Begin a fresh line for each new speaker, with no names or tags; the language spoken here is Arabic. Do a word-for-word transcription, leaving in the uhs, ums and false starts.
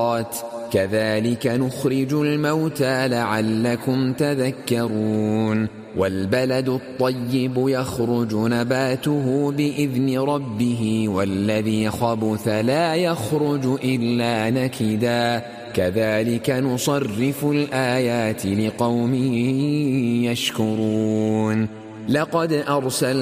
كذلك نخرج الموتى لعلكم تذكرون والبلد الطيب يخرج نباته بإذن ربه والذي خبث لا يخرج إلا نكدا كذلك نصرف الآيات لقوم يشكرون لقد أرسلنا